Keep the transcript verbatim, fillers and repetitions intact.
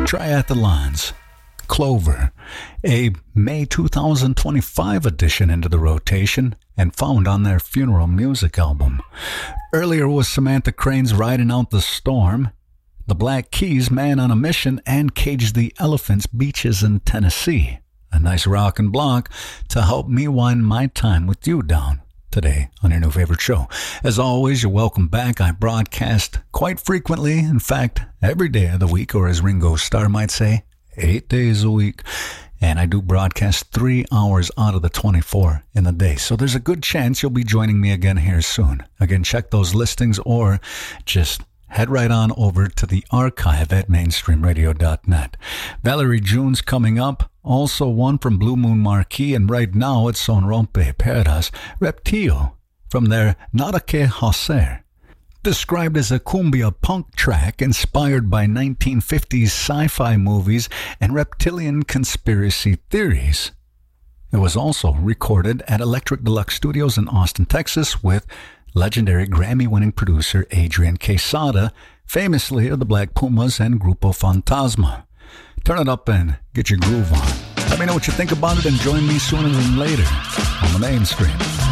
Triathlons, Clover, a May two thousand twenty-five addition into the rotation and found on their Funeral Music album. Earlier was Samantha Crane's Riding Out the Storm, the Black Keys' Man on a Mission, and Cage the Elephant's Beaches in Tennessee. A nice rockin' block to help me wind my time with you down today on your new favorite show. As always, you're welcome back. I broadcast quite frequently, in fact, every day of the week, or as Ringo Starr might say, eight days a week. And I do broadcast three hours out of the twenty-four in the day. So there's a good chance you'll be joining me again here soon. Again, check those listings or just head right on over to the archive at mainstream radio dot net. Valerie June's coming up. Also one from Blue Moon Marquee. And right now it's Son Rompe Peras, Reptile, from their Nada Que Hacer. Described as a cumbia punk track inspired by nineteen fifties sci-fi movies and reptilian conspiracy theories. It was also recorded at Electric Deluxe Studios in Austin, Texas, with legendary Grammy-winning producer Adrian Quesada, famously of the Black Pumas and Grupo Fantasma. Turn it up and get your groove on. Let me know what you think about it and join me sooner than later on the Mainstream.